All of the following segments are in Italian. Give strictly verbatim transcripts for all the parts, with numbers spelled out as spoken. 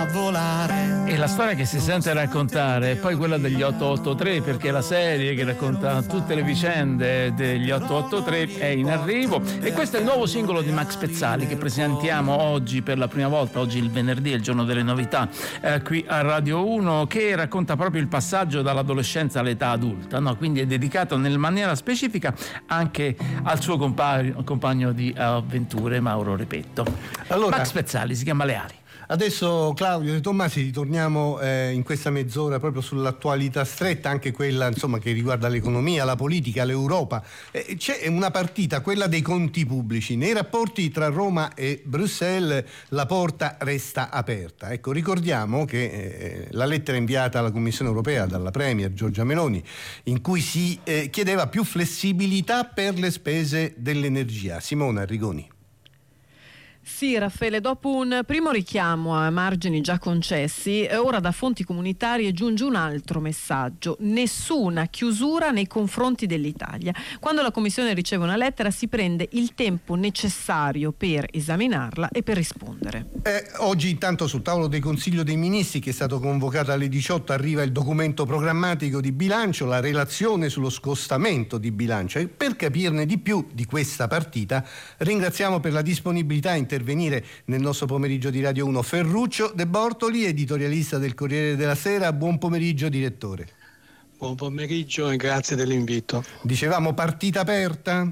a volare. E la storia che si sente raccontare è poi quella degli otto otto tre, perché la serie che racconta tutte le vicende degli otto otto tre è in arrivo, e questo è il nuovo singolo di Max Pezzali che presentiamo oggi per la prima volta, oggi il venerdì, è il giorno delle novità, eh, qui a Radio uno, che racconta proprio il passaggio dall'adolescenza all'età adulta, no? Quindi è dedicato in maniera specifica anche al suo compagno, compagno di avventure, Mauro Repetto. Allora, Max Pezzali, si chiama Le Ali. Adesso, Claudio De Tommasi, ritorniamo eh, in questa mezz'ora proprio sull'attualità stretta, anche quella insomma che riguarda l'economia, la politica, l'Europa. Eh, c'è una partita, quella dei conti pubblici. Nei rapporti tra Roma e Bruxelles la porta resta aperta. Ecco, ricordiamo che eh, la lettera inviata alla Commissione europea dalla Premier Giorgia Meloni, in cui si eh, chiedeva più flessibilità per le spese dell'energia. Simona Arrigoni. Sì, Raffaele, dopo un primo richiamo a margini già concessi, ora da fonti comunitarie giunge un altro messaggio: nessuna chiusura nei confronti dell'Italia. Quando la Commissione riceve una lettera si prende il tempo necessario per esaminarla e per rispondere. Eh, oggi intanto sul tavolo del Consiglio dei Ministri, che è stato convocato alle diciotto, arriva il documento programmatico di bilancio, la relazione sullo scostamento di bilancio, e per capirne di più di questa partita ringraziamo per la disponibilità a intervenire nel nostro pomeriggio di Radio uno Ferruccio De Bortoli, editorialista del Corriere della Sera. Buon pomeriggio, direttore. Buon pomeriggio e grazie dell'invito. Dicevamo partita aperta?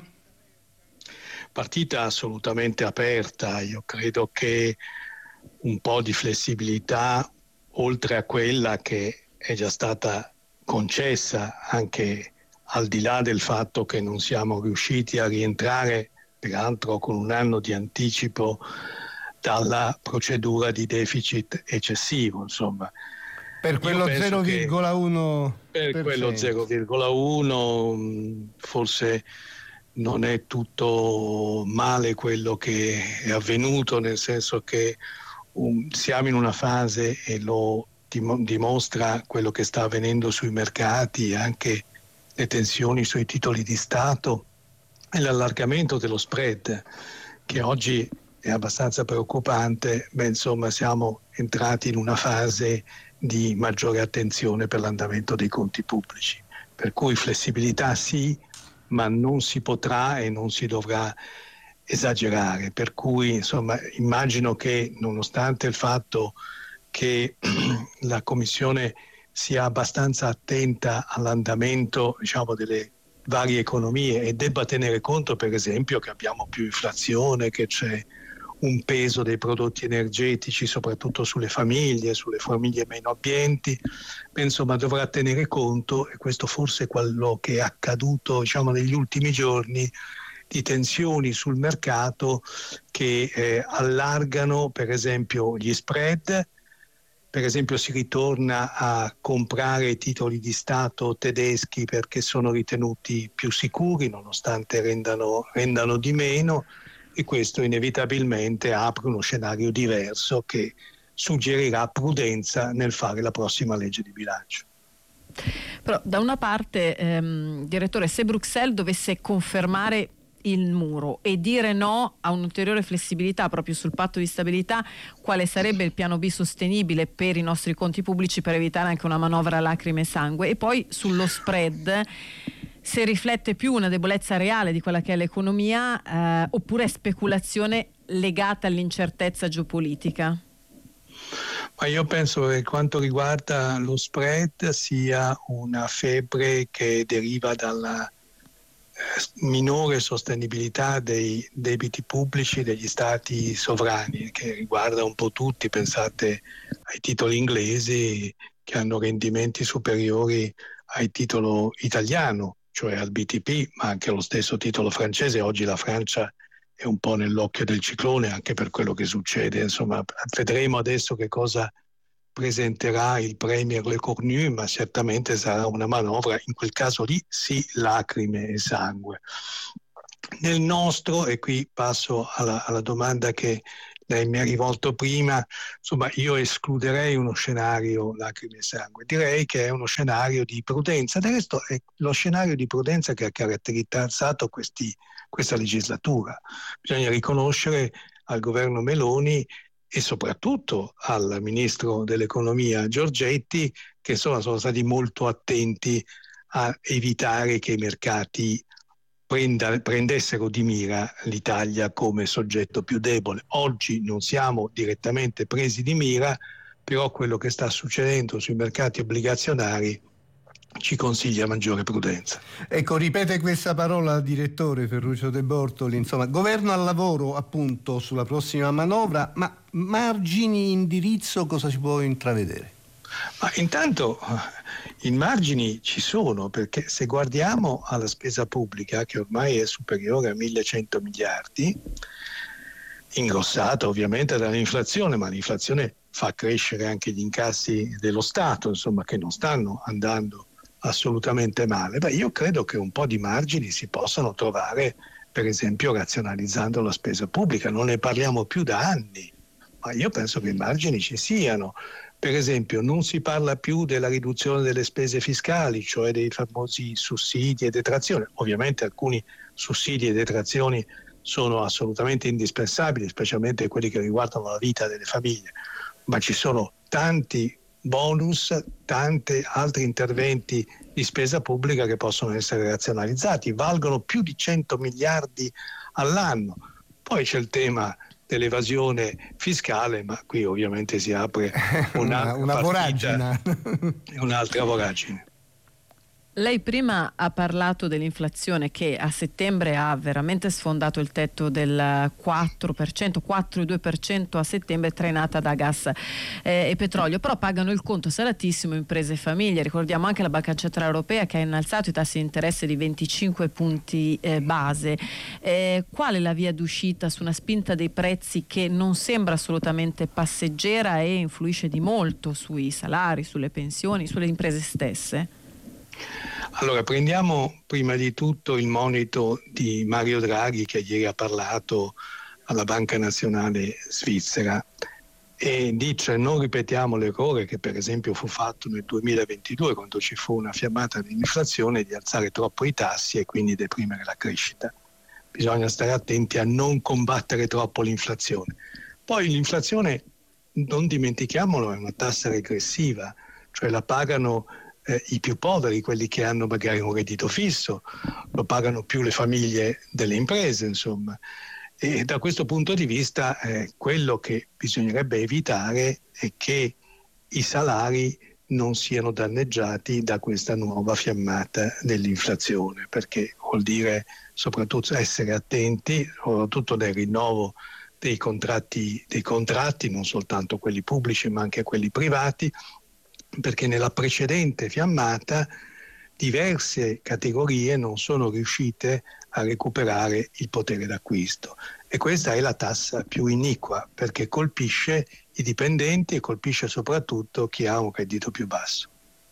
Partita assolutamente aperta. Io credo che un po' di flessibilità, oltre a quella che è già stata concessa, anche al di là del fatto che non siamo riusciti a rientrare, peraltro con un anno di anticipo, dalla procedura di deficit eccessivo, insomma. Per quello zero virgola uno per quello zero virgola uno forse non è tutto male quello che è avvenuto, nel senso che um, siamo in una fase, e lo dim- dimostra quello che sta avvenendo sui mercati, anche le tensioni sui titoli di Stato e l'allargamento dello spread, che oggi è abbastanza preoccupante. Beh, insomma, siamo entrati in una fase di maggiore attenzione per l'andamento dei conti pubblici, per cui flessibilità sì, ma non si potrà e non si dovrà esagerare, per cui insomma immagino che, nonostante il fatto che la Commissione sia abbastanza attenta all'andamento, diciamo, delle varie economie, e debba tenere conto per esempio che abbiamo più inflazione, che c'è un peso dei prodotti energetici soprattutto sulle famiglie, sulle famiglie meno abbienti, beh, insomma dovrà tenere conto, e questo forse è quello che è accaduto, diciamo, negli ultimi giorni, di tensioni sul mercato che eh, allargano per esempio gli spread. Per esempio si ritorna a comprare titoli di Stato tedeschi perché sono ritenuti più sicuri, nonostante rendano, rendano di meno, e questo inevitabilmente apre uno scenario diverso che suggerirà prudenza nel fare la prossima legge di bilancio. Però da una parte, ehm, direttore, se Bruxelles dovesse confermare il muro e dire no a un'ulteriore flessibilità proprio sul patto di stabilità, quale sarebbe il piano B sostenibile per i nostri conti pubblici per evitare anche una manovra lacrime e sangue? E poi sullo spread, se riflette più una debolezza reale di quella che è l'economia eh, oppure speculazione legata all'incertezza geopolitica? Ma io penso che quanto riguarda lo spread sia una febbre che deriva dalla minore sostenibilità dei debiti pubblici degli stati sovrani, che riguarda un po' tutti. Pensate ai titoli inglesi che hanno rendimenti superiori al titolo italiano, cioè al B T P, ma anche allo stesso titolo francese. Oggi la Francia è un po' nell'occhio del ciclone anche per quello che succede. Insomma, vedremo adesso che cosa presenterà il Premier Lecornu, ma certamente sarà una manovra, in quel caso lì sì, lacrime e sangue. Nel nostro, e qui passo alla, alla domanda che lei mi ha rivolto prima, insomma io escluderei uno scenario lacrime e sangue, direi che è uno scenario di prudenza. Del resto è lo scenario di prudenza che ha caratterizzato questi, questa legislatura. Bisogna riconoscere al governo Meloni e soprattutto al ministro dell'economia Giorgetti, che insomma sono stati molto attenti a evitare che i mercati prenda, prendessero di mira l'Italia come soggetto più debole. Oggi non siamo direttamente presi di mira, però quello che sta succedendo sui mercati obbligazionari ci consiglia maggiore prudenza. Ecco, ripete questa parola, direttore Ferruccio De Bortoli, insomma, governo al lavoro appunto sulla prossima manovra, ma margini, indirizzo, cosa si può intravedere? Ma intanto i margini ci sono, perché se guardiamo alla spesa pubblica, che ormai è superiore a millecento miliardi, ingrossata ovviamente dall'inflazione, ma l'inflazione fa crescere anche gli incassi dello Stato, insomma, che non stanno andando assolutamente male. Beh, io credo che un po' di margini si possano trovare, per esempio razionalizzando la spesa pubblica. Non ne parliamo più da anni, ma io penso che i margini ci siano. Per esempio, non si parla più della riduzione delle spese fiscali, cioè dei famosi sussidi e detrazioni. Ovviamente alcuni sussidi e detrazioni sono assolutamente indispensabili, specialmente quelli che riguardano la vita delle famiglie, ma ci sono tanti bonus, tanti altri interventi di spesa pubblica che possono essere razionalizzati, valgono più di cento miliardi all'anno. Poi c'è il tema dell'evasione fiscale, ma qui ovviamente si apre un'altra una, una voragine. un'altra voragine. Lei prima ha parlato dell'inflazione che a settembre ha veramente sfondato il tetto del quattro per cento, quattro virgola due per cento a settembre, trainata da gas eh, e petrolio, però pagano il conto salatissimo imprese e famiglie. Ricordiamo anche la Banca Centrale Europea che ha innalzato i tassi di interesse di venticinque punti eh, base. Eh, qual è la via d'uscita su una spinta dei prezzi che non sembra assolutamente passeggera e influisce di molto sui salari, sulle pensioni, sulle imprese stesse? Allora, prendiamo prima di tutto il monito di Mario Draghi, che ieri ha parlato alla Banca Nazionale Svizzera e dice: non ripetiamo l'errore che per esempio fu fatto nel duemilaventidue, quando ci fu una fiammata dell'inflazione, di alzare troppo i tassi e quindi deprimere la crescita. Bisogna stare attenti a non combattere troppo l'inflazione. Poi l'inflazione, non dimentichiamolo, è una tassa regressiva, cioè la pagano Eh, i più poveri, quelli che hanno magari un reddito fisso, lo pagano più le famiglie delle imprese, insomma. E da questo punto di vista eh, quello che bisognerebbe evitare è che i salari non siano danneggiati da questa nuova fiammata dell'inflazione, perché vuol dire soprattutto essere attenti, soprattutto nel rinnovo dei contratti, dei contratti, non soltanto quelli pubblici ma anche quelli privati, perché nella precedente fiammata diverse categorie non sono riuscite a recuperare il potere d'acquisto, e questa è la tassa più iniqua, perché colpisce i dipendenti e colpisce soprattutto chi ha un reddito più basso.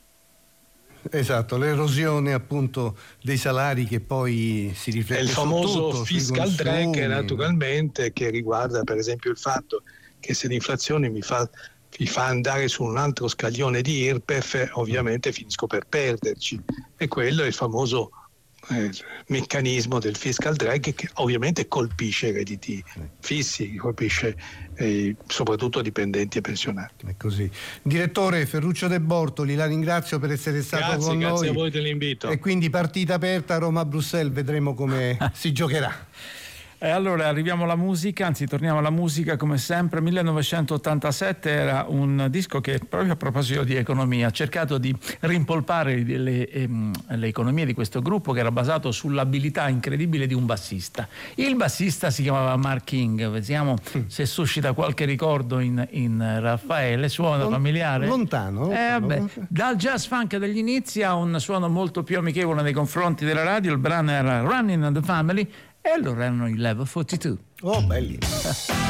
Esatto, l'erosione appunto dei salari che poi si riflette è il famoso tutto, fiscal drag, naturalmente, che riguarda per esempio il fatto che se l'inflazione mi fa vi fa andare su un altro scaglione di I R P E F, ovviamente finisco per perderci, e quello è il famoso eh, meccanismo del fiscal drag, che ovviamente colpisce i redditi fissi, colpisce eh, soprattutto dipendenti e pensionati. È così. Direttore Ferruccio De Bortoli, la ringrazio per essere stato grazie, con grazie noi. Grazie a voi dell'invito. E quindi partita aperta Roma-Bruxelles, vedremo come si giocherà. E allora arriviamo alla musica, anzi torniamo alla musica come sempre. millenovecentottantasette era un disco che, proprio a proposito di economia, ha cercato di rimpolpare le, ehm, le economie di questo gruppo, che era basato sull'abilità incredibile di un bassista. Il bassista si chiamava Mark King, vediamo se suscita qualche ricordo in, in Raffaele. Suono Lon- familiare? Lontano. Eh, lontano. vabbè. Dal jazz funk degli inizi a un suono molto più amichevole nei confronti della radio. Il brano era Running on the Family, e allora erano i Level quarantadue. Oh, belli.